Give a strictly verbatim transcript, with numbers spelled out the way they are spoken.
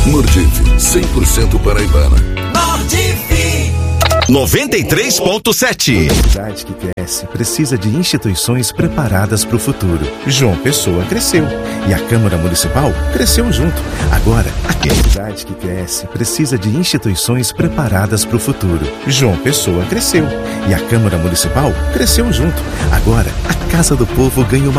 Mordif, cem por cento paraibana. Mordif noventa e três ponto sete. A cidade que cresce precisa de instituições preparadas para o futuro. João Pessoa cresceu e a Câmara Municipal cresceu junto. Agora, a cidade que cresce precisa de instituições preparadas para o futuro. João Pessoa cresceu e a Câmara Municipal cresceu junto. Agora, a Casa do Povo ganha uma